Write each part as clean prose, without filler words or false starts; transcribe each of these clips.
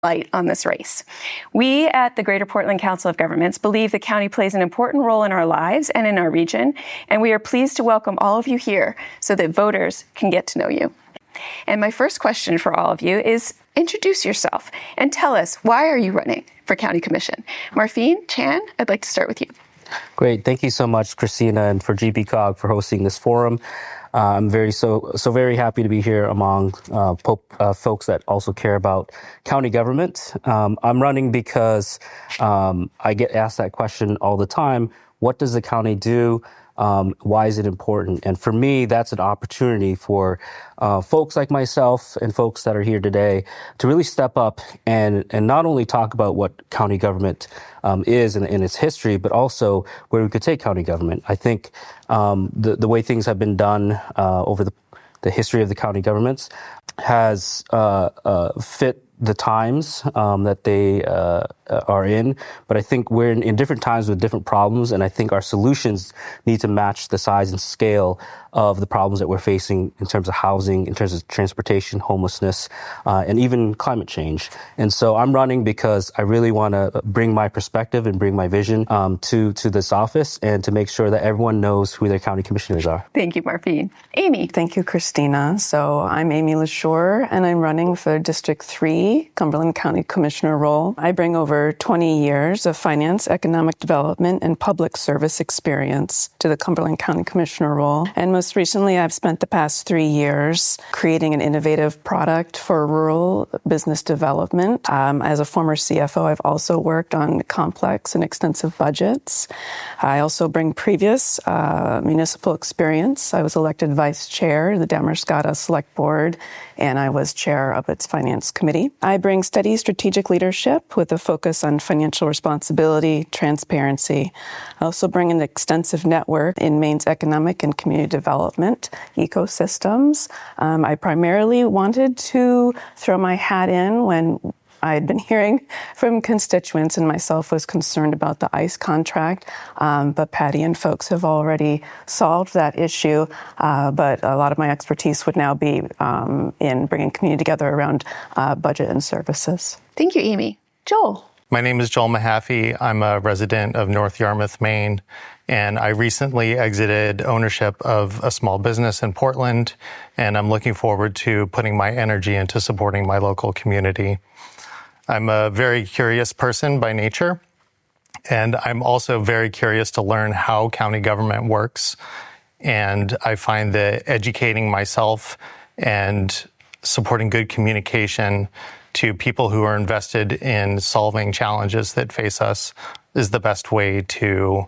light on this race. We at the Greater Portland Council of Governments believe the county plays an important role in our lives and in our region, and we are pleased to welcome all of you here so that voters can get to know you. And my first question for all of you is introduce yourself and tell us, why are you running for County Commission? Marfine Chan, I'd like to start with you. Great. Thank you so much, Christina, and for GPCOG for hosting this forum. I'm very happy to be here among folks that also care about county government. I'm running because I get asked that question all the time. What does the county do? Why is it important? And for me, that's an opportunity for folks like myself and folks that are here today to really step up and not only talk about what county government is in its history, but also where we could take county government. I think the way things have been done over the history of the county governments has fit the times that they are in. But I think we're in different times with different problems, and I think our solutions need to match the size and scale of the problems that we're facing in terms of housing, in terms of transportation, homelessness, and even climate change. And so I'm running because I really want to bring my perspective and bring my vision to this office and to make sure that everyone knows who their county commissioners are. Thank you, Marfine. Amy. Thank you, Christina. So I'm Amy LaShore, and I'm running for District 3, Cumberland County Commissioner role. I bring over 20 years of finance, economic development, and public service experience to the Cumberland County Commissioner role. And most recently, I've spent the past 3 years creating an innovative product for rural business development. As a former CFO, I've also worked on complex and extensive budgets. I also bring previous municipal experience. I was elected vice chair of the Damascotta Select Board, and I was chair of its finance committee. I bring steady strategic leadership with a focus on financial responsibility, transparency. I also bring an extensive network in Maine's economic and community development ecosystems. I primarily wanted to throw my hat in when I had been hearing from constituents, and myself was concerned about the ICE contract, but Patty and folks have already solved that issue. But a lot of my expertise would now be in bringing community together around budget and services. Thank you, Amy. Joel. My name is Joel Mahaffey. I'm a resident of North Yarmouth, Maine, and I recently exited ownership of a small business in Portland, and I'm looking forward to putting my energy into supporting my local community. I'm a very curious person by nature, and I'm also very curious to learn how county government works. And I find that educating myself and supporting good communication to people who are invested in solving challenges that face us is the best way to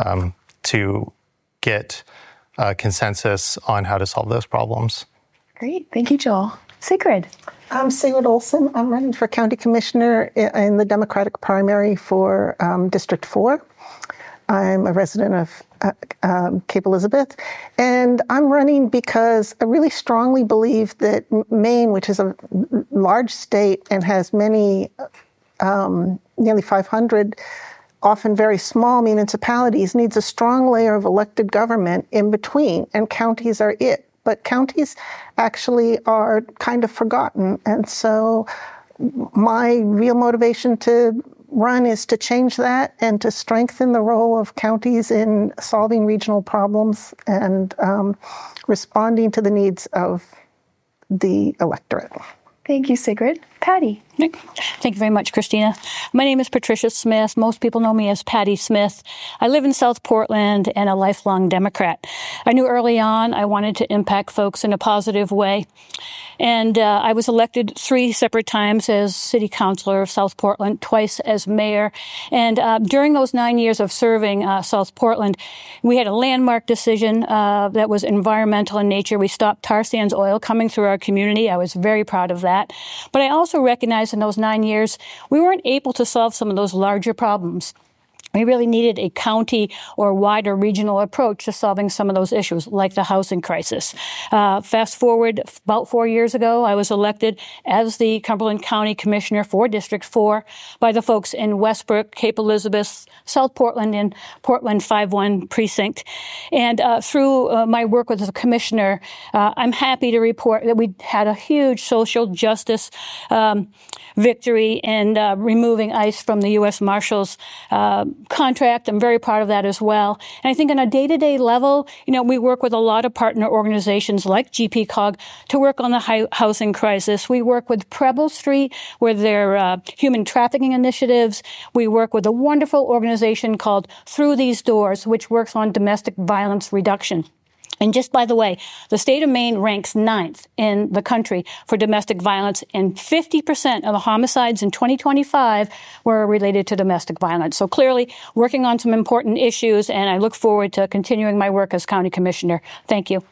get consensus on how to solve those problems. Great. Thank you, Joel. Sigrid. I'm Sigrid Olson. I'm running for County Commissioner in the Democratic primary for District 4. I'm a resident of Cape Elizabeth, and I'm running because I really strongly believe that Maine, which is a large state and has many, nearly 500, often very small municipalities, needs a strong layer of elected government in between, and counties are it. But counties actually are kind of forgotten. And so my real motivation to run is to change that and to strengthen the role of counties in solving regional problems and responding to the needs of the electorate. Thank you, Sigrid. Patty. Thank you very much, Christina. My name is Patricia Smith. Most people know me as Patty Smith. I live in South Portland and a lifelong Democrat. I knew early on I wanted to impact folks in a positive way. And I was elected 3 separate times as city councilor of South Portland, twice as mayor. And during those 9 years of serving South Portland, we had a landmark decision that was environmental in nature. We stopped tar sands oil coming through our community. I was very proud of that. But I also recognized in those 9 years, we weren't able to solve some of those larger problems. We really needed a county or wider regional approach to solving some of those issues, like the housing crisis. Fast forward about 4 years ago, I was elected as the Cumberland County Commissioner for District 4 by the folks in Westbrook, Cape Elizabeth, South Portland, and Portland 5-1 precinct. And through my work with the commissioner, I'm happy to report that we had a huge social justice victory in removing ICE from the U.S. Marshals contract. I'm very proud of that as well. And I think on a day-to-day level, we work with a lot of partner organizations like GPCOG to work on the housing crisis. We work with Preble Street with their human trafficking initiatives. We work with a wonderful organization called Through These Doors, which works on domestic violence reduction. And just by the way, the state of Maine ranks 9th in the country for domestic violence, and 50% of the homicides in 2025 were related to domestic violence. So clearly working on some important issues, and I look forward to continuing my work as county commissioner. Thank you.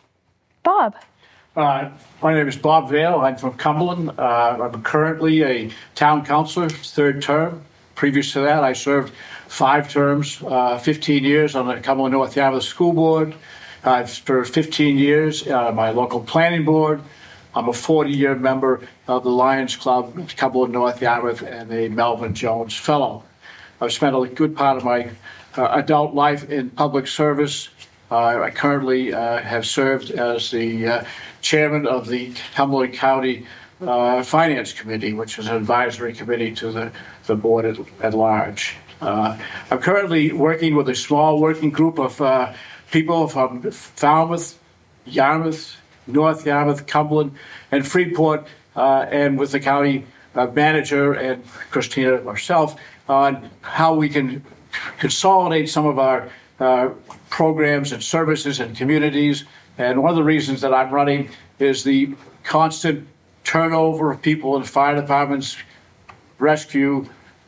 Bob. My name is Bob Vail. I'm from Cumberland. I'm currently a town councilor, 3rd term. Previous to that, I served 5 terms, 15 years on the Cumberland North Yarmouth School Board. For 15 years, my local planning board. I'm a 40-year member of the Lions Club, Cumberland North Yarmouth, and a Melvin Jones Fellow. I've spent a good part of my adult life in public service. I currently have served as the chairman of the Cumberland County Finance Committee, which is an advisory committee to the board at large. I'm currently working with a small working group of people from Falmouth, Yarmouth, North Yarmouth, Cumberland, and Freeport, and with the county manager and Christina herself on how we can consolidate some of our programs and services and communities. And one of the reasons that I'm running is the constant turnover of people in fire departments, rescue,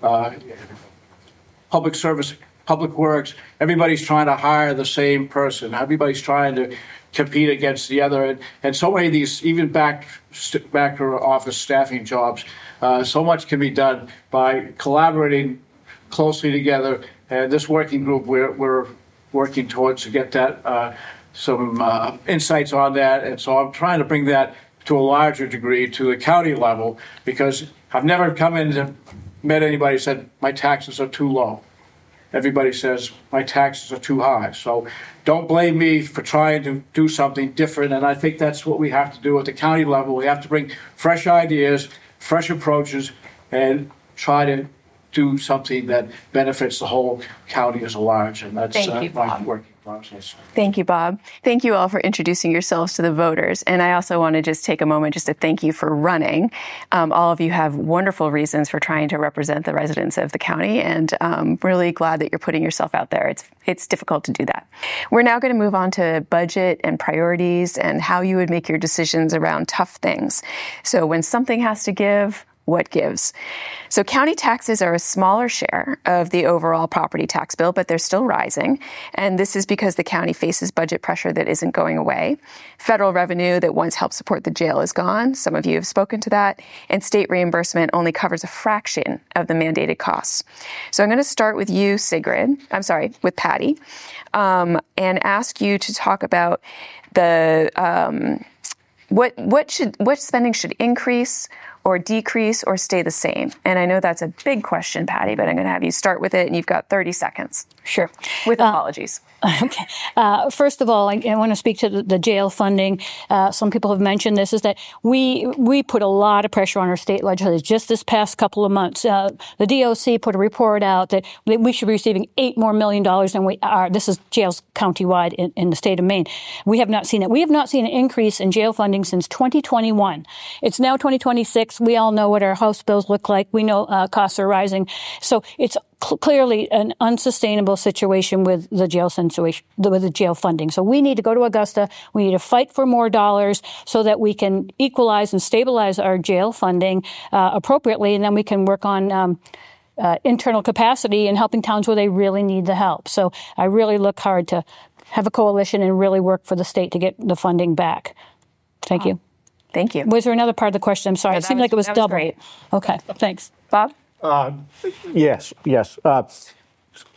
public service, public works. Everybody's trying to hire the same person. Everybody's trying to compete against the other. And so many of these, even back to office staffing jobs, so much can be done by collaborating closely together. And this working group, we're working towards to get that some insights on that. And so I'm trying to bring that to a larger degree to the county level, because I've never come in and met anybody who said, my taxes are too low. Everybody says my taxes are too high. So don't blame me for trying to do something different. And I think that's what we have to do at the county level. We have to bring fresh ideas, fresh approaches, and try to do something that benefits the whole county as a large. And that's my working process. Thank you, Bob. Thank you all for introducing yourselves to the voters. And I also want to just take a moment just to thank you for running. All of you have wonderful reasons for trying to represent the residents of the county, and I'm really glad that you're putting yourself out there. It's difficult to do that. We're now going to move on to budget and priorities and how you would make your decisions around tough things. So when something has to give, what gives? So county taxes are a smaller share of the overall property tax bill, but they're still rising. And this is because the county faces budget pressure that isn't going away. Federal revenue that once helped support the jail is gone. Some of you have spoken to that. And state reimbursement only covers a fraction of the mandated costs. So I'm going to start with you, with Patty, and ask you to talk about the what spending should increase or decrease or stay the same? And I know that's a big question, Patty, but I'm going to have you start with it, and you've got 30 seconds. Sure. With apologies. Okay. First of all, I want to speak to the jail funding. Some people have mentioned this, is that we put a lot of pressure on our state legislators just this past couple of months. The DOC put a report out that we should be receiving $8 more million than we are. This is jails countywide in the state of Maine. We have not seen it. We have not seen an increase in jail funding since 2021. It's now 2026. We all know what our House bills look like. We know costs are rising. So it's clearly an unsustainable situation with the jail with the jail funding. So we need to go to Augusta. We need to fight for more dollars so that we can equalize and stabilize our jail funding appropriately, and then we can work on internal capacity and helping towns where they really need the help. So I really look hard to have a coalition and really work for the state to get the funding back. Thank you. Thank you. Was there another part of the question? I'm sorry. No, it seemed like it was double. Great. Okay, thanks. Bob? Yes. So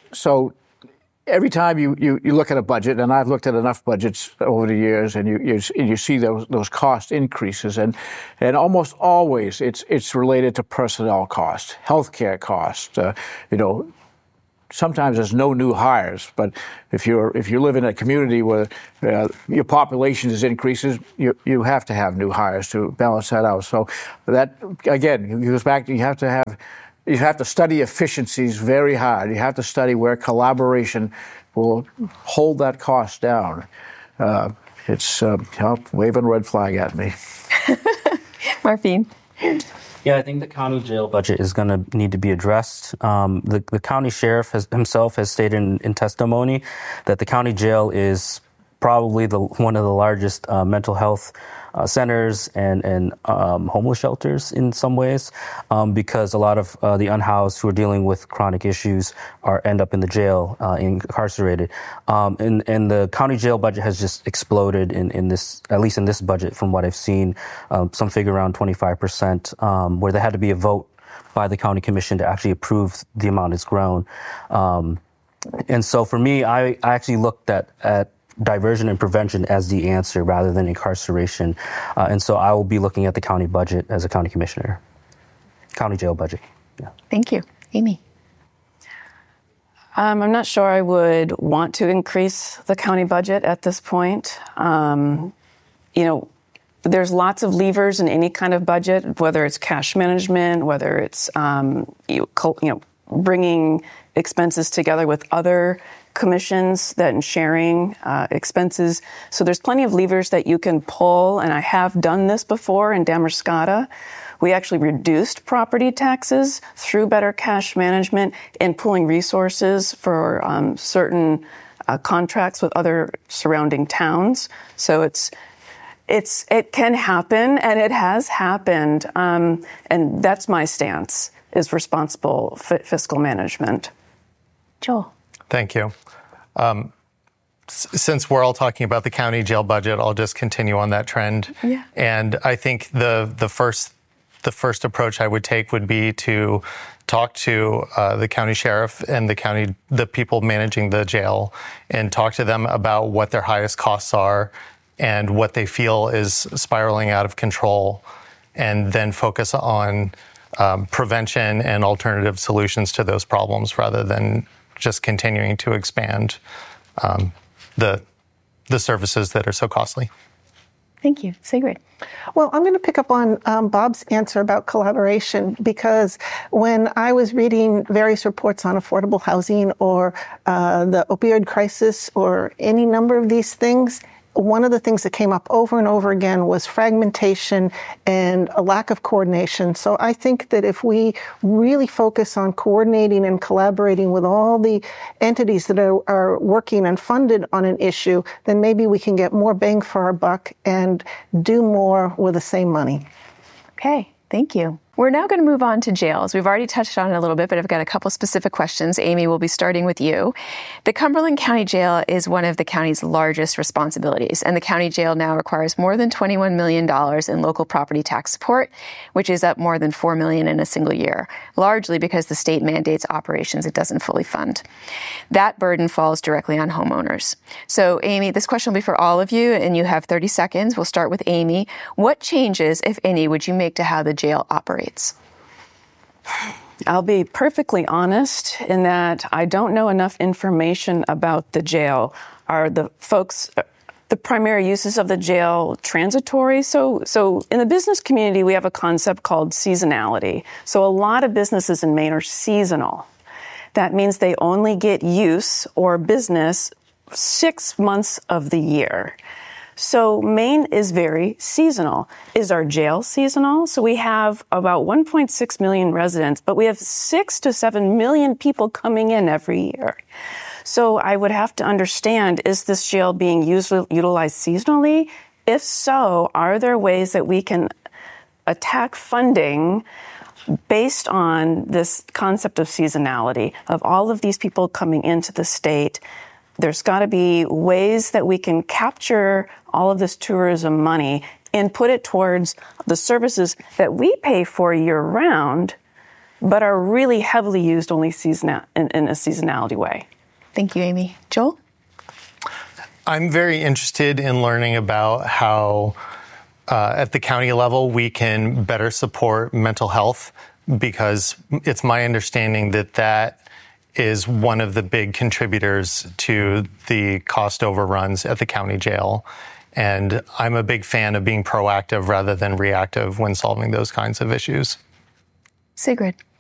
So every time you look at a budget, and I've looked at enough budgets over the years, and you see those cost increases, and almost always it's related to personnel cost, healthcare cost. Sometimes there's no new hires, but if you live in a community where your population increases, you have to have new hires to balance that out. So that again goes back to you have to study efficiencies very hard. You have to study where collaboration will hold that cost down. It's waving a red flag at me. Marfine. Yeah, I think the county jail budget is going to need to be addressed. The county sheriff himself has stated in testimony that the county jail is probably one of the largest mental health centers and homeless shelters in some ways, because a lot of the unhoused who are dealing with chronic issues end up in the jail, incarcerated. And the county jail budget has just exploded in this, at least in this budget, from what I've seen, some figure around 25%, where there had to be a vote by the county commission to actually approve the amount it's grown. And so for me, I actually looked at diversion and prevention as the answer rather than incarceration. And so I will be looking at the county budget as a county commissioner. County jail budget. Yeah. Thank you. Amy. I'm not sure I would want to increase the county budget at this point. There's lots of levers in any kind of budget, whether it's cash management, whether it's bringing expenses together with other commissions and sharing expenses. So there's plenty of levers that you can pull, and I have done this before in Damariscotta. We actually reduced property taxes through better cash management and pooling resources for certain contracts with other surrounding towns. So it can happen, and it has happened, and that's my stance, is responsible fiscal management. Joel. Thank you. Since we're all talking about the county jail budget, I'll just continue on that trend. Yeah. And I think the first approach I would take would be to talk to the county sheriff and the people managing the jail, and talk to them about what their highest costs are and what they feel is spiraling out of control, and then focus on prevention and alternative solutions to those problems rather than just continuing to expand the services that are so costly. Thank you. Sigrid. Well, I'm going to pick up on Bob's answer about collaboration, because when I was reading various reports on affordable housing or the opioid crisis or any number of these things, one of the things that came up over and over again was fragmentation and a lack of coordination. So I think that if we really focus on coordinating and collaborating with all the entities that are working and funded on an issue, then maybe we can get more bang for our buck and do more with the same money. Okay, thank you. We're now going to move on to jails. We've already touched on it a little bit, but I've got a couple specific questions. Amy, we'll be starting with you. The Cumberland County Jail is one of the county's largest responsibilities, and the county jail now requires more than $21 million in local property tax support, which is up more than $4 million in a single year, largely because the state mandates operations it doesn't fully fund. That burden falls directly on homeowners. So, Amy, this question will be for all of you, and you have 30 seconds. We'll start with Amy. What changes, if any, would you make to how the jail operates? I'll be perfectly honest in that I don't know enough information about the jail. Are the primary uses of the jail transitory? So in the business community, we have a concept called seasonality. So a lot of businesses in Maine are seasonal. That means they only get use or business 6 months of the year. So Maine is very seasonal. Is our jail seasonal? So we have about 1.6 million residents, but we have 6 to 7 million people coming in every year. So I would have to understand, is this jail being utilized seasonally? If so, are there ways that we can attack funding based on this concept of seasonality, of all of these people coming into the state? There's got to be ways that we can capture all of this tourism money and put it towards the services that we pay for year-round but are really heavily used only in a seasonality way. Thank you, Amy. Joel? I'm very interested in learning about how at the county level we can better support mental health, because it's my understanding that that is one of the big contributors to the cost overruns at the county jail. And I'm a big fan of being proactive rather than reactive when solving those kinds of issues. Sigrid?